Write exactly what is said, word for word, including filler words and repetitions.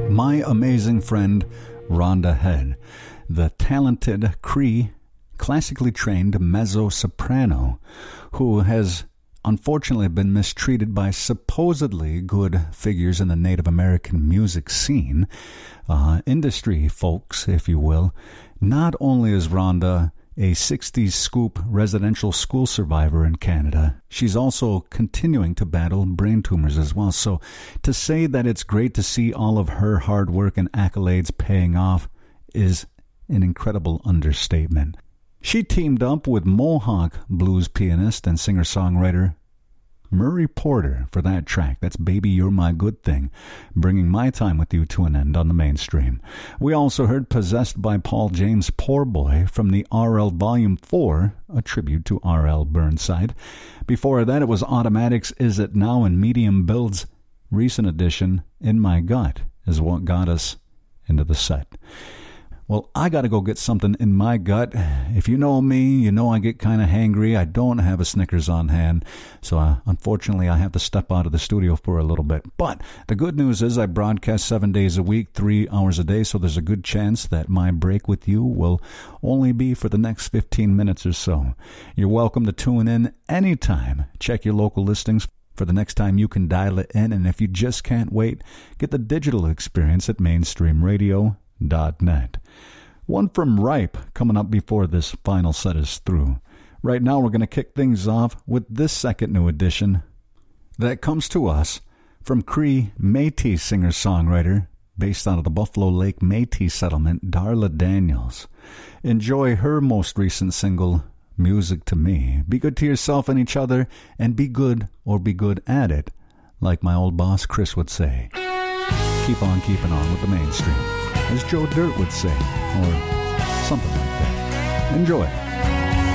My amazing friend, Rhonda Head, the talented Cree, classically trained mezzo-soprano, who has unfortunately been mistreated by supposedly good figures in the Native American music scene, uh, industry folks, if you will. Not only is Rhonda a sixties scoop residential school survivor in Canada, she's also continuing to battle brain tumors as well. So to say that it's great to see all of her hard work and accolades paying off is an incredible understatement. She teamed up with Mohawk blues pianist and singer-songwriter Murray Porter for that track. That's Baby You're My Good Thing, bringing my time with you to an end on the mainstream. We also heard Possessed by Paul James Poor Boy from the R L Volume four, a tribute to R L Burnside. Before that, it was Automatic's Is It Now, and Medium Build's recent edition, In My Gut, is what got us into the set. Well, I got to go get something in my gut. If you know me, you know I get kind of hangry. I don't have a Snickers on hand, so uh, unfortunately I have to step out of the studio for a little bit. But the good news is I broadcast seven days a week, three hours a day, so there's a good chance that my break with you will only be for the next fifteen minutes or so. You're welcome to tune in anytime. Check your local listings for the next time you can dial it in, and if you just can't wait, get the digital experience at mainstream radio dot net. One from Ripe coming up before this final set is through. Right now we're going to kick things off with this second new edition that comes to us from Cree Métis singer-songwriter based out of the Buffalo Lake Métis settlement, Darla Daniels. Enjoy her most recent single, Music to Me. Be good to yourself and each other, and be good or be good at it, like my old boss Chris would say. Keep on keeping on with the mainstream, as Joe Dirt would say, or something like that. Enjoy.